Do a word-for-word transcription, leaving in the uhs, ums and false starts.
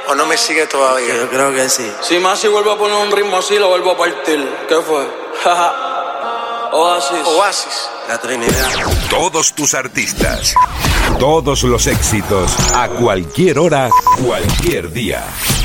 ¿O no me sigue todavía? Yo creo que sí. Si Masi vuelve a poner un ritmo así, lo vuelvo a partir. ¿Qué fue? Oasis. Oasis. La Trinidad. Todos tus artistas, todos los éxitos, a cualquier hora, cualquier día.